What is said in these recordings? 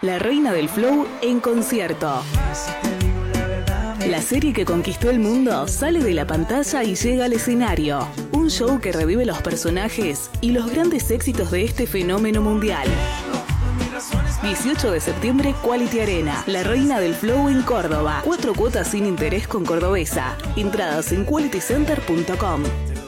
La reina del flow en concierto. La serie que conquistó el mundo sale de la pantalla y llega al escenario. Un show que revive los personajes y los grandes éxitos de este fenómeno mundial. 18 de septiembre, Quality Arena. La reina del flow en Córdoba. 4 cuotas sin interés con Cordobesa. Entradas en qualitycenter.com.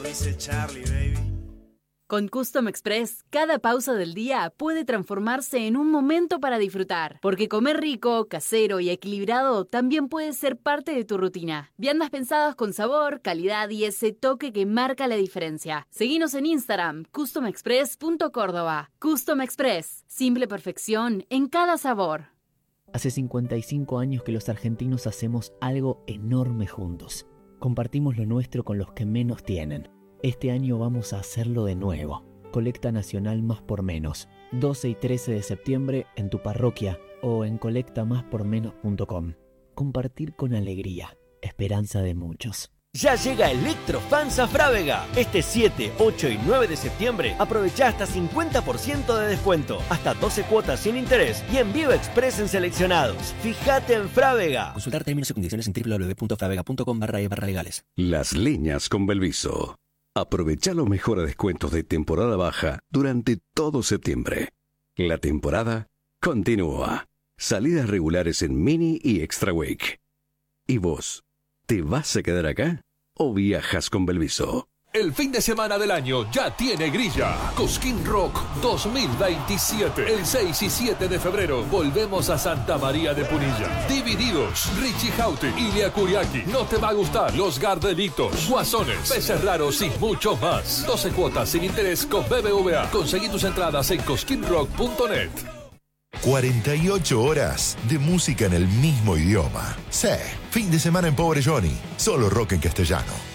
Con Custom Express, cada pausa del día puede transformarse en un momento para disfrutar. Porque comer rico, casero y equilibrado también puede ser parte de tu rutina. Viandas pensadas con sabor, calidad y ese toque que marca la diferencia. Seguinos en Instagram, customexpress.córdoba. Custom Express, simple perfección en cada sabor. Hace 55 años que los argentinos hacemos algo enorme juntos. Compartimos lo nuestro con los que menos tienen. Este año vamos a hacerlo de nuevo. Colecta Nacional Más por Menos. 12 y 13 de septiembre en tu parroquia o en colectamáspormenos.com. Compartir con alegría. Esperanza de muchos. Ya llega Electrofans a Frávega. Este 7, 8 y 9 de septiembre aprovecha hasta 50% de descuento, hasta 12 cuotas sin interés y envío express en seleccionados. Fíjate en Frávega. Consultar términos y condiciones en www.fravega.com/legales. Las Leñas con Belviso. Aprovecha los mejores descuentos de temporada baja durante todo septiembre. La temporada continúa. Salidas regulares en Mini y Extra Week. ¿Y vos? ¿Te vas a quedar acá o viajas con Belviso? El fin de semana del año ya tiene grilla. Cosquín Rock 2027. El 6 y 7 de febrero volvemos a Santa María de Punilla. Divididos, Richie Houghton, Ilia Kuriaki, No Te Va a Gustar, Los Gardelitos, Guasones, Peces Raros y mucho más. 12 cuotas sin interés con BBVA. Conseguí tus entradas en cosquinrock.net. 48 horas de música en el mismo idioma. Sí, fin de semana en Pobre Johnny. Solo rock en castellano.